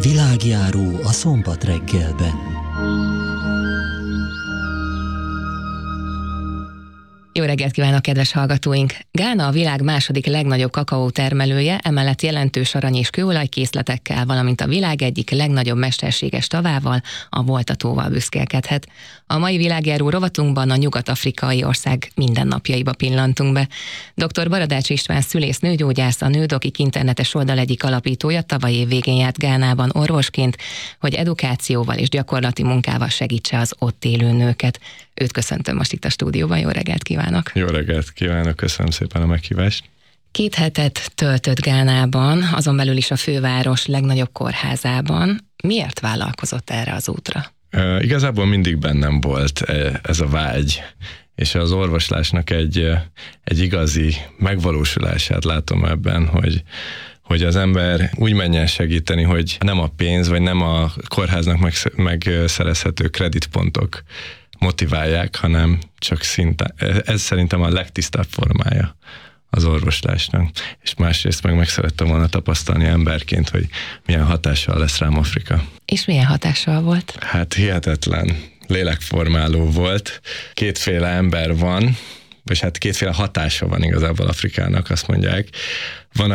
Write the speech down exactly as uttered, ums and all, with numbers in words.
Világjáró a szombat reggelben. Jó reggelt kívánok, kedves hallgatóink! Gána a világ második legnagyobb kakaó termelője, emellett jelentős arany- és kőolajkészletekkel, valamint a világ egyik legnagyobb mesterséges tavával, a Volta-tóval büszkélkedhet. A mai világjáró rovatunkban a nyugat-afrikai ország mindennapjaiba pillantunk be. doktor Baradács István szülész nőgyógyász, a Nődokik internetes oldal egyik alapítója tavaly év végén járt Gánában orvosként, hogy edukációval és gyakorlati munkával segítse az ott élő nőket. Őt köszöntöm most itt a stúdióban, jó reggelt kívánok! Jó reggelt kívánok, köszönöm szépen a meghívást! Két hetet töltött Gánában, azon belül is a főváros legnagyobb kórházában. Miért vállalkozott erre az útra? Uh, igazából mindig bennem volt ez a vágy, és az orvoslásnak egy, egy igazi megvalósulását látom ebben, hogy hogy az ember úgy menjen segíteni, hogy nem a pénz, vagy nem a kórháznak megszerezhető kreditpontok motiválják, hanem csak szinte, ez szerintem a legtisztább formája az orvoslásnak. És másrészt meg meg szerettem volna tapasztalni emberként, hogy milyen hatással lesz rám Afrika. És milyen hatással volt? Hát hihetetlen, lélekformáló volt. Kétféle ember van, vagy hát kétféle hatása van igazából Afrikának, azt mondják. Van,